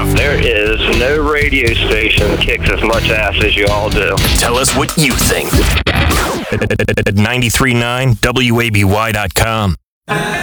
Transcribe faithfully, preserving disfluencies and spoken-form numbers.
stuff. There is no radio station that kicks as much ass as you all do. Tell us what you think. At ninety-three point nine W A B Y dot com.